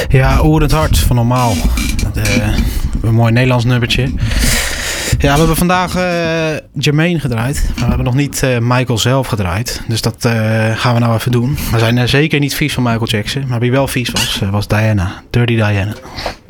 Ja, Oerend Hart van Normaal. Een mooi Nederlands nummertje. Ja, we hebben vandaag Jermaine gedraaid. Maar we hebben nog niet Michael zelf gedraaid. Dus dat gaan we nou even doen. We zijn zeker niet vies van Michael Jackson. Maar wie wel vies was Diana. Dirty Diana.